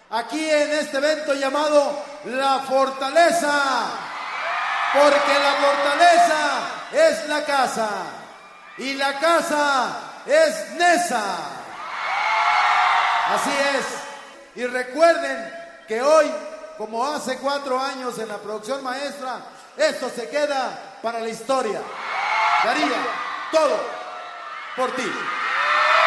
aquí en este evento llamado La Fortaleza, porque la fortaleza es la casa y la casa es Nesa. Así es. Y recuerden que hoy, como hace 4 años en la producción maestra, esto se queda para la historia. Daría todo por ti.